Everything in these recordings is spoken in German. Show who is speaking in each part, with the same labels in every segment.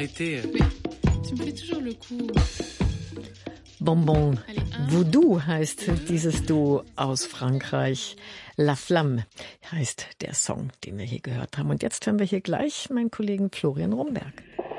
Speaker 1: arrêtez.
Speaker 2: Mais tu me fais toujours le coup.
Speaker 3: Bonbon Voodoo heißt dieses Duo aus Frankreich. La Flamme heißt der Song, den wir hier gehört haben. Und jetzt hören wir hier gleich meinen Kollegen Florian Romberg.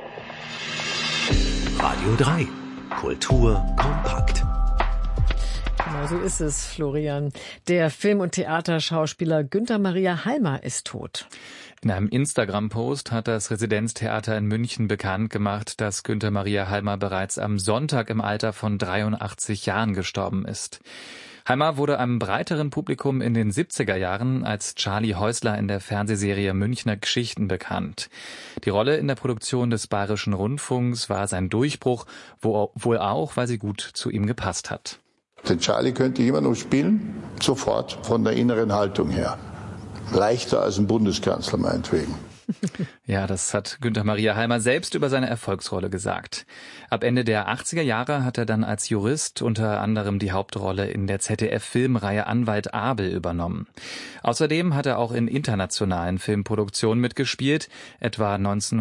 Speaker 4: Radio 3. Kultur kompakt.
Speaker 3: Genau so ist es, Florian. Der Film- und Theaterschauspieler Günther Maria Halmer ist tot.
Speaker 5: In einem Instagram-Post hat das Residenztheater in München bekannt gemacht, dass Günther Maria Halmer bereits am Sonntag im Alter von 83 Jahren gestorben ist. Halmer wurde einem breiteren Publikum in den 70er Jahren als Charlie Häusler in der Fernsehserie Münchner Geschichten bekannt. Die Rolle in der Produktion des Bayerischen Rundfunks war sein Durchbruch, wohl auch, weil sie gut zu ihm gepasst hat.
Speaker 6: Den Charlie könnte ich immer noch spielen, sofort von der inneren Haltung her. Leichter als ein Bundeskanzler meinetwegen.
Speaker 5: Ja, das hat Günther Maria Halmer selbst über seine Erfolgsrolle gesagt. Ab Ende der 80er Jahre hat er dann als Jurist unter anderem die Hauptrolle in der ZDF-Filmreihe Anwalt Abel übernommen. Außerdem hat er auch in internationalen Filmproduktionen mitgespielt, etwa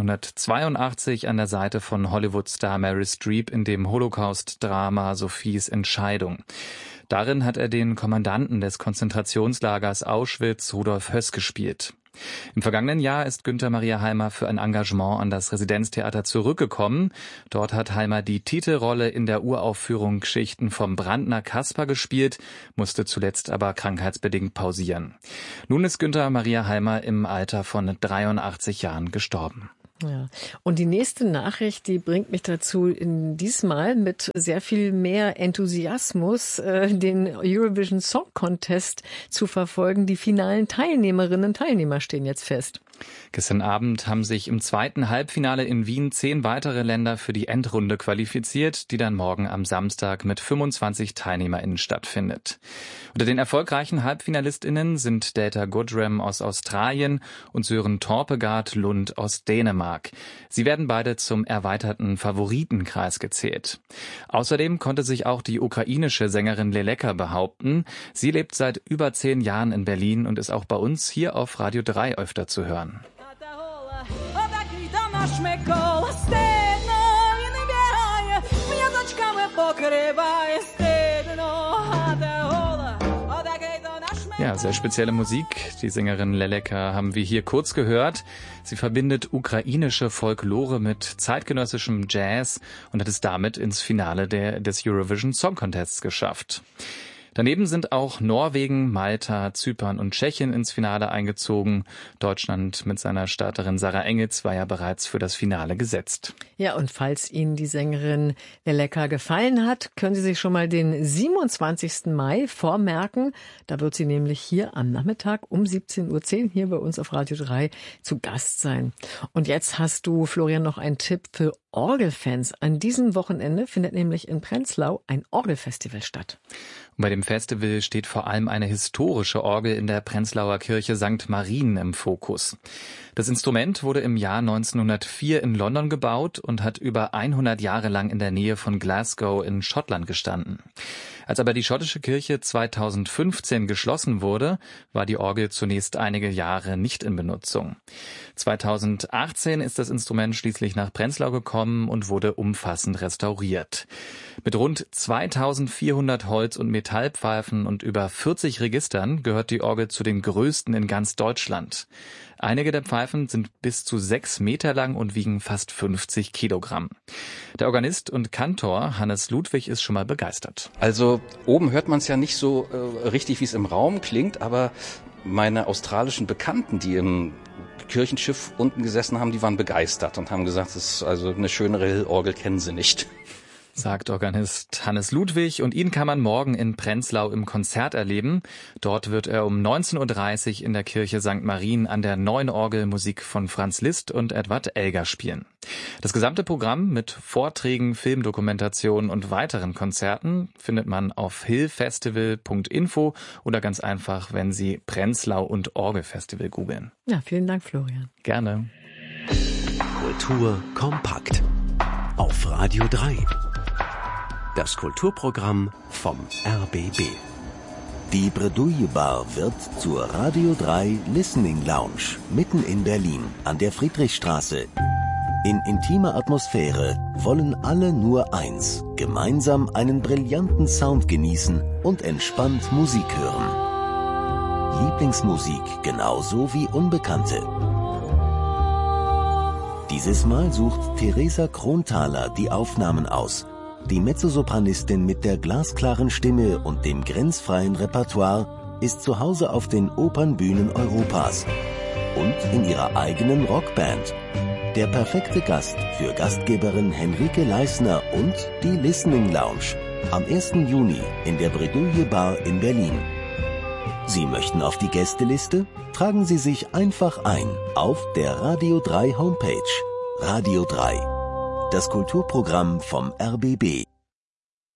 Speaker 5: 1982 an der Seite von Hollywood-Star Meryl Streep in dem Holocaust-Drama Sophies Entscheidung. Darin hat er den Kommandanten des Konzentrationslagers Auschwitz, Rudolf Höss, gespielt. Im vergangenen Jahr ist Günther Maria Halmer für ein Engagement an das Residenztheater zurückgekommen. Dort hat Halmer die Titelrolle in der Uraufführung Geschichten vom Brandner Kasper gespielt, musste zuletzt aber krankheitsbedingt pausieren. Nun ist Günther Maria Halmer im Alter von 83 Jahren gestorben.
Speaker 3: Ja. Und die nächste Nachricht, die bringt mich dazu, diesmal mit sehr viel mehr Enthusiasmus den Eurovision Song Contest zu verfolgen. Die finalen Teilnehmerinnen und Teilnehmer stehen jetzt fest.
Speaker 5: Gestern Abend haben sich im zweiten Halbfinale in Wien 10 weitere Länder für die Endrunde qualifiziert, die dann morgen am Samstag mit 25 TeilnehmerInnen stattfindet. Unter den erfolgreichen HalbfinalistInnen sind Delta Goodrem aus Australien und Sören Torpegaard Lund aus Dänemark. Sie werden beide zum erweiterten Favoritenkreis gezählt. Außerdem konnte sich auch die ukrainische Sängerin Leleka behaupten. Sie lebt seit über 10 Jahren in Berlin und ist auch bei uns hier auf Radio 3 öfter zu hören. Ja, sehr spezielle Musik. Die Sängerin Leleka haben wir hier kurz gehört. Sie verbindet ukrainische Folklore mit zeitgenössischem Jazz und hat es damit ins Finale des Eurovision Song Contests geschafft. Daneben sind auch Norwegen, Malta, Zypern und Tschechien ins Finale eingezogen. Deutschland mit seiner Starterin Sarah Engels war ja bereits für das Finale gesetzt.
Speaker 3: Ja, und falls Ihnen die Sängerin Leleka gefallen hat, können Sie sich schon mal den 27. Mai vormerken. Da wird sie nämlich hier am Nachmittag um 17:10 Uhr hier bei uns auf Radio 3 zu Gast sein. Und jetzt hast du, Florian, noch einen Tipp für Orgelfans. An diesem Wochenende findet nämlich in Prenzlau ein Orgelfestival statt.
Speaker 5: Und bei dem Festival steht vor allem eine historische Orgel in der Prenzlauer Kirche St. Marien im Fokus. Das Instrument wurde im Jahr 1904 in London gebaut und hat über 100 Jahre lang in der Nähe von Glasgow in Schottland gestanden. Als aber die schottische Kirche 2015 geschlossen wurde, war die Orgel zunächst einige Jahre nicht in Benutzung. 2018 ist das Instrument schließlich nach Prenzlau gekommen und wurde umfassend restauriert. Mit rund 2400 Holz- und Metallpfeifen und über 40 Registern gehört die Orgel zu den größten in ganz Deutschland. Einige der Pfeifen sind bis zu 6 Meter lang und wiegen fast 50 Kilogramm. Der Organist und Kantor Hannes Ludwig ist schon mal begeistert.
Speaker 7: Also oben hört man es ja nicht so richtig, wie es im Raum klingt, aber meine australischen Bekannten, die im Kirchenschiff unten gesessen haben, die waren begeistert und haben gesagt, das ist also eine schönere Hill-Orgel kennen sie nicht.
Speaker 5: Sagt Organist Hannes Ludwig, und ihn kann man morgen in Prenzlau im Konzert erleben. Dort wird er um 19:30 Uhr in der Kirche St. Marien an der neuen Orgel Musik von Franz Liszt und Edward Elgar spielen. Das gesamte Programm mit Vorträgen, Filmdokumentationen und weiteren Konzerten findet man auf hillfestival.info oder ganz einfach, wenn Sie Prenzlau und Orgelfestival googeln.
Speaker 3: Ja, vielen Dank, Florian.
Speaker 5: Gerne.
Speaker 4: Kultur kompakt auf Radio 3. Das Kulturprogramm vom RBB. Die Bredouille Bar wird zur Radio 3 Listening Lounge mitten in Berlin an der Friedrichstraße. In intimer Atmosphäre wollen alle nur eins: gemeinsam einen brillanten Sound genießen und entspannt Musik hören. Lieblingsmusik genauso wie Unbekannte. Dieses Mal sucht Theresa Kronthaler die Aufnahmen aus. Die Mezzosopranistin mit der glasklaren Stimme und dem grenzfreien Repertoire ist zu Hause auf den Opernbühnen Europas und in ihrer eigenen Rockband. Der perfekte Gast für Gastgeberin Henrike Leisner und die Listening Lounge am 1. Juni in der Bredouille Bar in Berlin. Sie möchten auf die Gästeliste? Tragen Sie sich einfach ein auf der Radio 3 Homepage. Radio 3, das Kulturprogramm vom RBB.